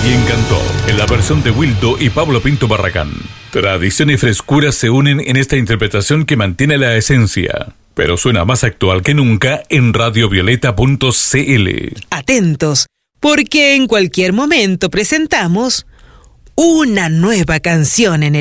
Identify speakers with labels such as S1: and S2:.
S1: Alguien cantó, en la versión de Wildo y Pablo Pinto Barragán. Tradición y frescura se unen en esta interpretación que mantiene la esencia, pero suena más actual que nunca en radiovioleta.cl.
S2: Atentos, porque en cualquier momento presentamos una nueva canción en el